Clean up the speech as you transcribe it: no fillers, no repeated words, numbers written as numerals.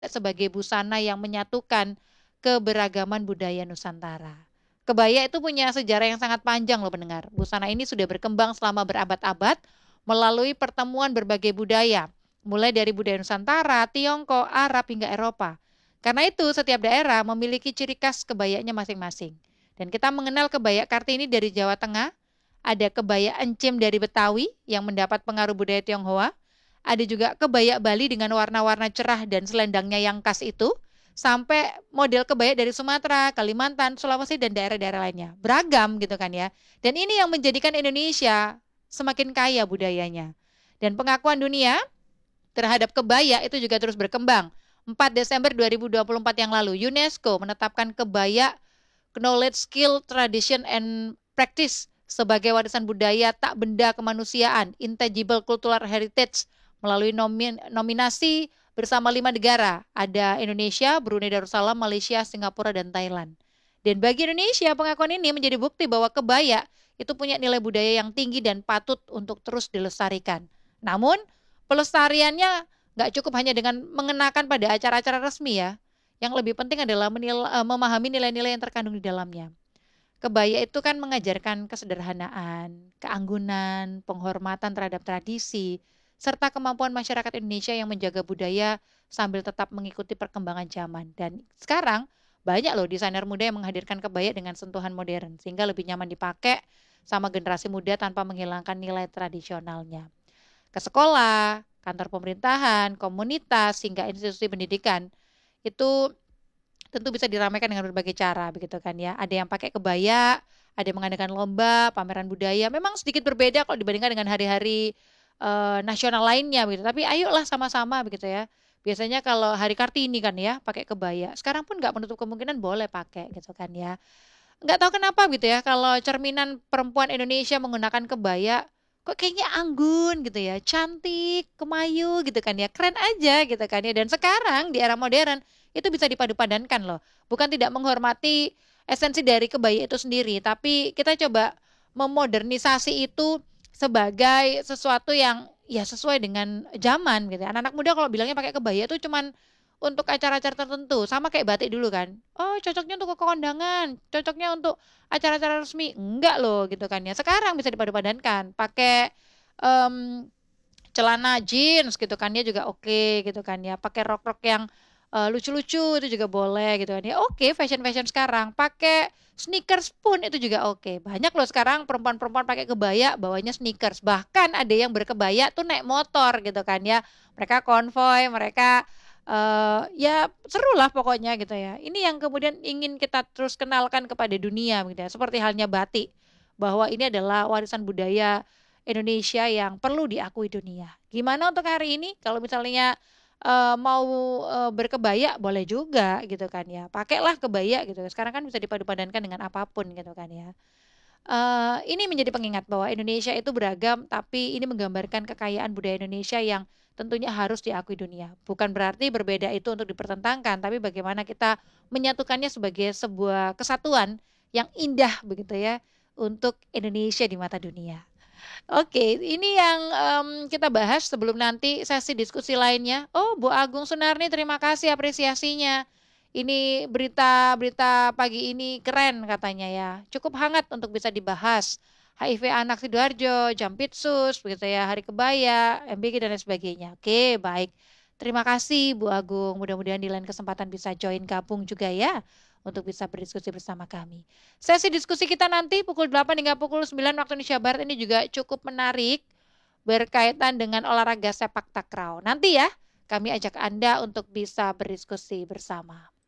sebagai busana yang menyatukan keberagaman budaya Nusantara. Kebaya itu punya sejarah yang sangat panjang loh pendengar. Busana ini sudah berkembang selama berabad-abad melalui pertemuan berbagai budaya, mulai dari budaya Nusantara, Tiongkok, Arab hingga Eropa. Karena itu setiap daerah memiliki ciri khas kebayanya masing-masing. Dan kita mengenal kebaya Kartini dari Jawa Tengah, ada kebaya Encim dari Betawi yang mendapat pengaruh budaya Tionghoa, ada juga kebaya Bali dengan warna-warna cerah dan selendangnya yang khas itu, sampai model kebaya dari Sumatera, Kalimantan, Sulawesi, dan daerah-daerah lainnya. Beragam gitu kan ya. Dan ini yang menjadikan Indonesia semakin kaya budayanya. Dan pengakuan dunia terhadap kebaya itu juga terus berkembang. 4 Desember 2024 yang lalu, UNESCO menetapkan kebaya Knowledge, Skill, Tradition, and Practice sebagai warisan budaya tak benda kemanusiaan, Intangible Cultural Heritage, melalui nominasi bersama 5 negara. Ada Indonesia, Brunei Darussalam, Malaysia, Singapura, dan Thailand. Dan bagi Indonesia, pengakuan ini menjadi bukti bahwa kebaya itu punya nilai budaya yang tinggi dan patut untuk terus dilestarikan. Namun, pelestariannya nggak cukup hanya dengan mengenakan pada acara-acara resmi ya. Yang lebih penting adalah memahami nilai-nilai yang terkandung di dalamnya. Kebaya itu kan mengajarkan kesederhanaan, keanggunan, penghormatan terhadap tradisi, serta kemampuan masyarakat Indonesia yang menjaga budaya sambil tetap mengikuti perkembangan zaman. Dan sekarang banyak loh desainer muda yang menghadirkan kebaya dengan sentuhan modern, sehingga lebih nyaman dipakai sama generasi muda tanpa menghilangkan nilai tradisionalnya. Ke sekolah, kantor pemerintahan, komunitas, hingga institusi pendidikan, itu tentu bisa diramaikan dengan berbagai cara begitu kan ya. Ada yang pakai kebaya, ada yang mengadakan lomba, pameran budaya. Memang sedikit berbeda kalau dibandingkan dengan hari-hari nasional lainnya begitu. Tapi ayolah sama-sama begitu ya. Biasanya kalau hari Kartini kan ya pakai kebaya. Sekarang pun nggak menutup kemungkinan boleh pakai gitu kan ya. Nggak tahu kenapa gitu ya, kalau cerminan perempuan Indonesia menggunakan kebaya, kok kayaknya anggun gitu ya, cantik, kemayu gitu kan ya, keren aja gitu kan ya. Dan sekarang di era modern itu bisa dipadu-padankan loh. Bukan tidak menghormati esensi dari kebaya itu sendiri, tapi kita coba memodernisasi itu sebagai sesuatu yang ya sesuai dengan zaman gitu ya. Anak-anak muda kalau bilangnya pakai kebaya itu cuman untuk acara-acara tertentu, sama kayak batik dulu kan. Oh, cocoknya untuk ke kondangan, cocoknya untuk acara-acara resmi. Enggak loh gitu kan ya. Sekarang bisa dipadu-padankan, pakai em, celana jeans gitu kan ya juga oke gitu kan ya. Pakai rok-rok yang lucu-lucu itu juga boleh gitu kan ya. Oke, fashion-fashion sekarang. Pakai sneakers pun itu juga oke. Banyak loh sekarang perempuan-perempuan pakai kebaya bawanya sneakers. Bahkan ada yang berkebaya tuh naik motor gitu kan ya. Mereka konvoy, mereka ya seru lah pokoknya gitu ya. Ini yang kemudian ingin kita terus kenalkan kepada dunia gitu ya. Seperti halnya batik, bahwa ini adalah warisan budaya Indonesia yang perlu diakui dunia. Gimana untuk hari ini? Kalau misalnya mau berkebaya boleh juga gitu kan ya. Pakailah kebaya gitu. Sekarang kan bisa dipadu-padankan dengan apapun gitu kan ya. Ini menjadi pengingat bahwa Indonesia itu beragam, tapi ini menggambarkan kekayaan budaya Indonesia yang tentunya harus diakui dunia. Bukan berarti berbeda itu untuk dipertentangkan, tapi bagaimana kita menyatukannya sebagai sebuah kesatuan yang indah begitu ya untuk Indonesia di mata dunia. Oke, ini yang kita bahas sebelum nanti sesi diskusi lainnya. Oh, Bu Agung Sunarni, terima kasih apresiasinya. Ini berita-berita pagi ini keren katanya ya. Cukup hangat untuk bisa dibahas. HIV anak Sidoarjo, Jampitsus, begitu ya, Hari Kebaya, MBG dan lain sebagainya. Oke, baik. Terima kasih Bu Agung. Mudah-mudahan di lain kesempatan bisa join gabung juga ya untuk bisa berdiskusi bersama kami. Sesi diskusi kita nanti pukul 8 hingga pukul 9 waktu Indonesia Barat ini juga cukup menarik berkaitan dengan olahraga sepak takraw. Nanti ya kami ajak Anda untuk bisa berdiskusi bersama.